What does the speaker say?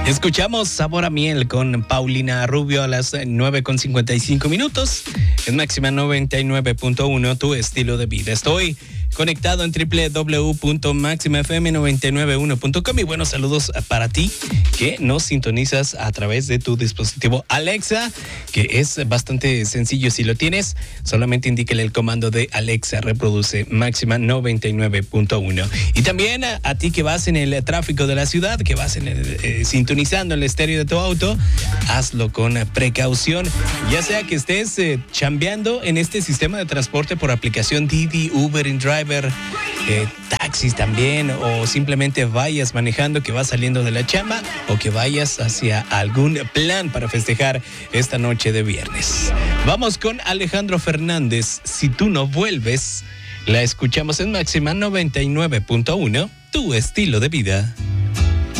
Escuchamos Sabor a Miel con Paulina Rubio a las 9:55. En Máxima 99.1, tu estilo de vida. Estoy conectado en www.maximafm991.com y buenos saludos para ti que nos sintonizas a través de tu dispositivo Alexa, que es bastante sencillo. Si lo tienes, solamente indíquele el comando de Alexa, reproduce Máxima 99.1. Y también a ti que vas en el tráfico de la ciudad, que vas sintonizando el estéreo de tu auto, hazlo con precaución, ya sea que estés chambeando en este sistema de transporte por aplicación Didi, Uber, InDriver, taxis también, o simplemente vayas manejando, que vas saliendo de la chamba o que vayas hacia algún plan para festejar esta noche de viernes. Vamos con Alejandro Fernández, Si tú no vuelves. La escuchamos en Máxima 99.1, tu estilo de vida.